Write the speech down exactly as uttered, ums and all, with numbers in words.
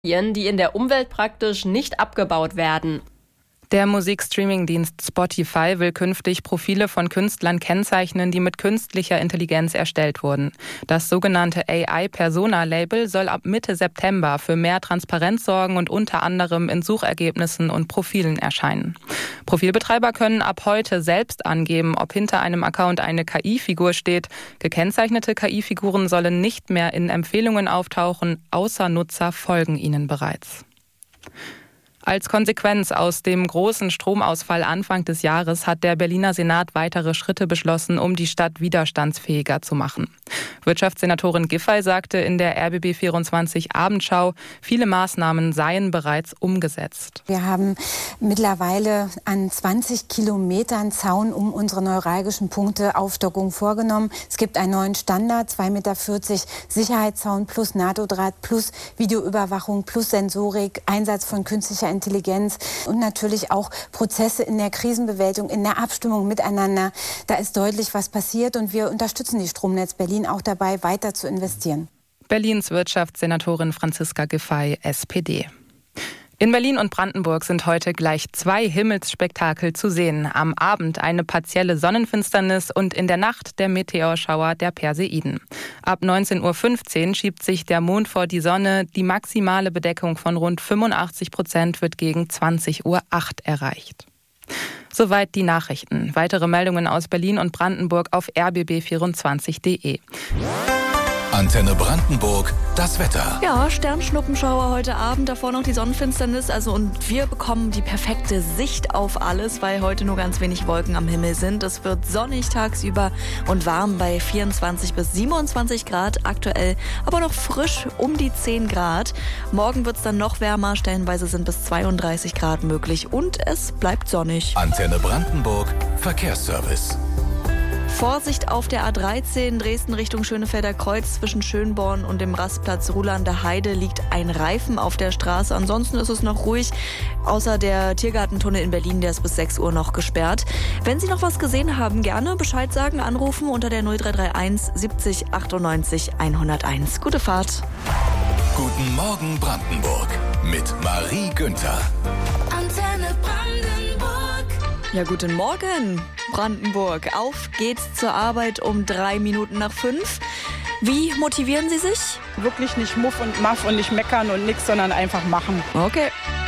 die in der Umwelt praktisch nicht abgebaut werden. Der Musikstreaming-Dienst Spotify will künftig Profile von Künstlern kennzeichnen, die mit künstlicher Intelligenz erstellt wurden. Das sogenannte A I-Persona-Label soll ab Mitte September für mehr Transparenz sorgen und unter anderem in Suchergebnissen und Profilen erscheinen. Profilbetreiber können ab heute selbst angeben, ob hinter einem Account eine K I-Figur steht. Gekennzeichnete K I-Figuren sollen nicht mehr in Empfehlungen auftauchen, außer Nutzer folgen ihnen bereits. Als Konsequenz aus dem großen Stromausfall Anfang des Jahres hat der Berliner Senat weitere Schritte beschlossen, um die Stadt widerstandsfähiger zu machen. Wirtschaftssenatorin Giffey sagte in der R B B vierundzwanzig Abendschau, viele Maßnahmen seien bereits umgesetzt. Wir haben mittlerweile an zwanzig Kilometern Zaun um unsere neuralgischen Punkte Aufstockung vorgenommen. Es gibt einen neuen Standard, zwei Meter vierzig Sicherheitszaun plus NATO-Draht plus Videoüberwachung plus Sensorik, Einsatz von künstlicher Intelligenz und natürlich auch Prozesse in der Krisenbewältigung, in der Abstimmung miteinander. Da ist deutlich was passiert und wir unterstützen die Stromnetz Berlin auch dabei, weiter zu investieren. Berlins Wirtschaftssenatorin Franziska Giffey, S P D. In Berlin und Brandenburg sind heute gleich zwei Himmelsspektakel zu sehen. Am Abend eine partielle Sonnenfinsternis und in der Nacht der Meteorschauer der Perseiden. Ab neunzehn Uhr fünfzehn schiebt sich der Mond vor die Sonne. Die maximale Bedeckung von rund fünfundachtzig Prozent wird gegen zwanzig Uhr acht erreicht. Soweit die Nachrichten. Weitere Meldungen aus Berlin und Brandenburg auf r b b vierundzwanzig punkt de. Antenne Brandenburg, das Wetter. Ja, Sternschnuppenschauer heute Abend, davor noch die Sonnenfinsternis. Also und wir bekommen die perfekte Sicht auf alles, weil heute nur ganz wenig Wolken am Himmel sind. Es wird sonnig tagsüber und warm bei vierundzwanzig bis siebenundzwanzig Grad aktuell, aber noch frisch um die zehn Grad. Morgen wird es dann noch wärmer, stellenweise sind bis zweiunddreißig Grad möglich und es bleibt sonnig. Antenne Brandenburg, Verkehrsservice. Vorsicht auf der A dreizehn Dresden Richtung Schönefelder Kreuz. Zwischen Schönborn und dem Rastplatz Ruhlander Heide liegt ein Reifen auf der Straße. Ansonsten ist es noch ruhig, außer der Tiergartentunnel in Berlin, der ist bis sechs Uhr noch gesperrt. Wenn Sie noch was gesehen haben, gerne Bescheid sagen, anrufen unter der null drei drei eins siebzig achtundneunzig hunderteins. Gute Fahrt. Guten Morgen Brandenburg mit Marie Günther. Antenne Brandenburg. Ja, guten Morgen Brandenburg. Auf geht's zur Arbeit um drei Minuten nach fünf. Wie motivieren Sie sich? Wirklich nicht Muff und Maff und nicht meckern und nix, sondern einfach machen. Okay.